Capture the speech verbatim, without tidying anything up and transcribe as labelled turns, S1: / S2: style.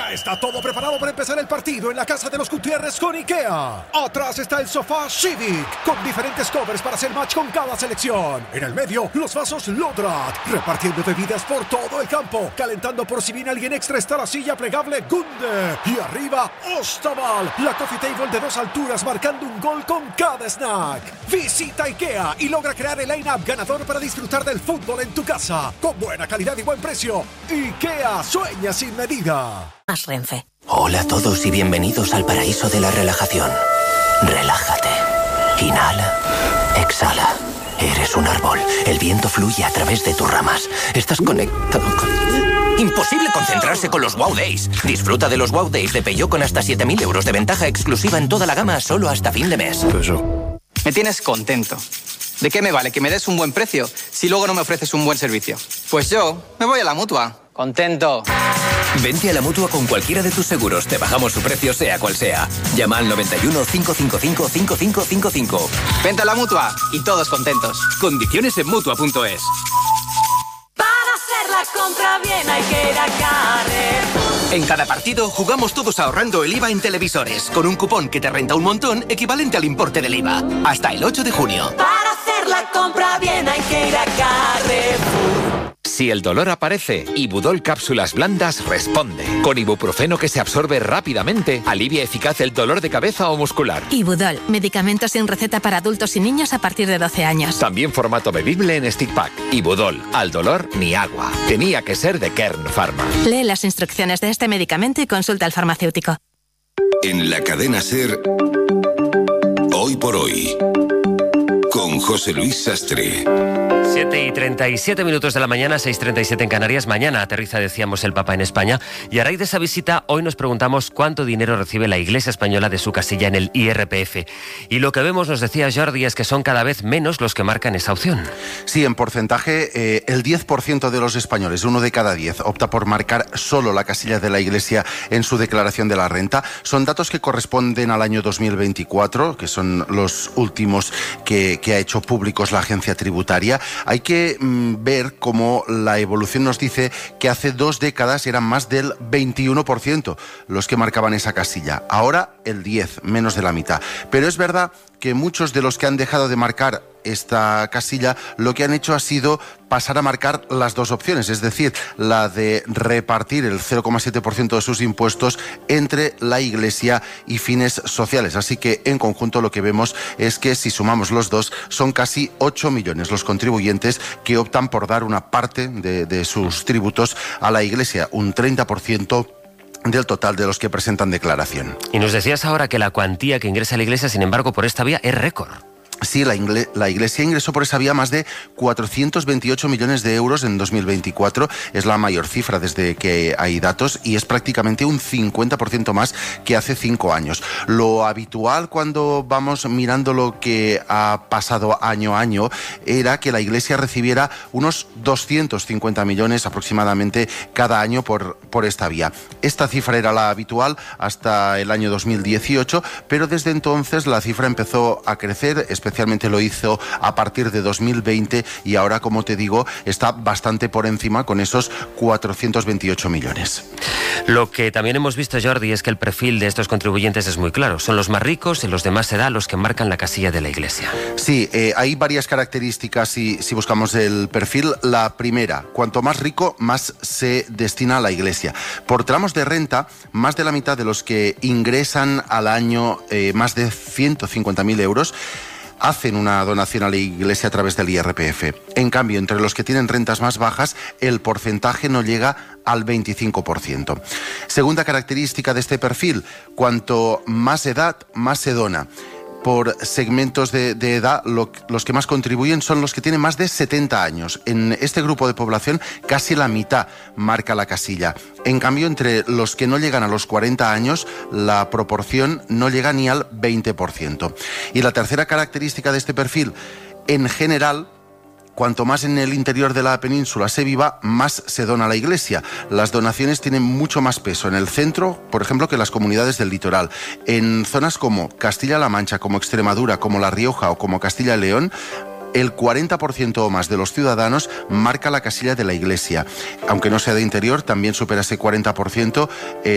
S1: Ya está todo preparado para empezar el partido en la casa de los Gutiérrez con IKEA. Atrás está el sofá Civic, con diferentes covers para hacer match con cada selección. En el medio, los vasos Lodrat, repartiendo bebidas por todo el campo. Calentando por si viene alguien extra está la silla plegable Gunde. Y arriba, Ostaval, la coffee table de dos alturas marcando un gol con cada snack. Visita IKEA y logra crear el line-up ganador para disfrutar del fútbol en tu casa. Con buena calidad y buen precio. IKEA, sueña sin medida.
S2: Más Renfe.
S3: Hola a todos y bienvenidos al paraíso de la relajación. Relájate. Inhala. Exhala. Eres un árbol. El viento fluye a través de tus ramas. Estás conectado con... Imposible concentrarse con los Wow Days. Disfruta de los Wow Days de Peugeot con hasta siete mil euros de ventaja exclusiva en toda la gama solo hasta fin de mes.
S4: Eso. Me tienes contento. ¿De qué me vale que me des un buen precio si luego no me ofreces un buen servicio? Pues yo me voy a la Mutua. Contento.
S3: Vente a la Mutua con cualquiera de tus seguros. Te bajamos su precio sea cual sea. Llama al noventa y uno, cinco cinco cinco, cinco cinco cinco cinco.
S4: Vente a la Mutua y todos contentos.
S3: Condiciones en Mutua punto es.
S5: Para hacer la compra bien hay que ir a Carrefour.
S3: En cada partido jugamos todos ahorrando el I V A en televisores, con un cupón que te renta un montón equivalente al importe del I V A. Hasta el ocho de junio.
S5: Para hacer la compra bien hay que ir a Carrefour.
S6: Si el dolor aparece, Ibudol Cápsulas Blandas responde. Con ibuprofeno que se absorbe rápidamente, alivia eficaz el dolor de cabeza o muscular.
S2: Ibudol, medicamento sin receta para adultos y niños a partir de doce años.
S6: También formato bebible en stick pack. Ibudol, al dolor ni agua. Tenía que ser de Kern Pharma.
S2: Lee las instrucciones de este medicamento y consulta al farmacéutico.
S7: En la cadena SER, Hoy por Hoy, con José Luis Sastre.
S8: siete y treinta y siete minutos de la mañana, seis y treinta y siete en Canarias. Mañana aterriza, decíamos, el Papa en España. Y a raíz de esa visita, hoy nos preguntamos cuánto dinero recibe la Iglesia española de su casilla en el I R P F. Y lo que vemos, nos decía Jordi, es que son cada vez menos los que marcan esa opción.
S9: Sí, en porcentaje, eh, el diez por ciento de los españoles, uno de cada diez, opta por marcar solo la casilla de la Iglesia en su declaración de la renta. Son datos que corresponden al año dos mil veinticuatro, que son los últimos que, que ha hecho públicos la agencia tributaria. Hay que mm, ver cómo la evolución nos dice que hace dos décadas eran más del veintiuno por ciento los que marcaban esa casilla. Ahora el diez por ciento, menos de la mitad. Pero es verdad que muchos de los que han dejado de marcar esta casilla lo que han hecho ha sido pasar a marcar las dos opciones, es decir, la de repartir el cero coma siete por ciento de sus impuestos entre la Iglesia y fines sociales. Así que en conjunto lo que vemos es que si sumamos los dos son casi ocho millones los contribuyentes que optan por dar una parte de, de sus tributos a la Iglesia, un treinta por ciento del total de los que presentan declaración.
S8: Y nos decías ahora que la cuantía que ingresa a la Iglesia, sin embargo, por esta vía es récord.
S9: Sí, la, ingle- la Iglesia ingresó por esa vía más de cuatrocientos veintiocho millones de euros en dos mil veinticuatro. Es la mayor cifra desde que hay datos y es prácticamente un cincuenta por ciento más que hace cinco años. Lo habitual cuando vamos mirando lo que ha pasado año a año era que la Iglesia recibiera unos doscientos cincuenta millones aproximadamente cada año por, por esta vía. Esta cifra era la habitual hasta el año dos mil dieciocho, pero desde entonces la cifra empezó a crecer, especialmente lo hizo a partir de dos mil veinte y ahora, como te digo, está bastante por encima con esos cuatrocientos veintiocho millones.
S8: Lo que también hemos visto, Jordi, es que el perfil de estos contribuyentes es muy claro. Son los más ricos y los de más edad los que marcan la casilla de la Iglesia.
S9: Sí, eh, hay varias características si, si buscamos el perfil. La primera, cuanto más rico, más se destina a la Iglesia. Por tramos de renta, más de la mitad de los que ingresan al año eh, más de ciento cincuenta mil euros hacen una donación a la Iglesia a través del I R P F. En cambio, entre los que tienen rentas más bajas, el porcentaje no llega al veinticinco por ciento. Segunda característica de este perfil, cuanto más edad, más se dona. Por segmentos de, de edad, lo, los que más contribuyen son los que tienen más de setenta años. En este grupo de población, casi la mitad marca la casilla. En cambio, entre los que no llegan a los cuarenta años, la proporción no llega ni al veinte por ciento. Y la tercera característica de este perfil, en general, cuanto más en el interior de la península se viva, más se dona a la Iglesia. Las donaciones tienen mucho más peso en el centro, por ejemplo, que las comunidades del litoral. En zonas como Castilla-La Mancha, como Extremadura, como La Rioja o como Castilla y León, el cuarenta por ciento o más de los ciudadanos marca la casilla de la Iglesia. Aunque no sea de interior, también supera ese cuarenta por ciento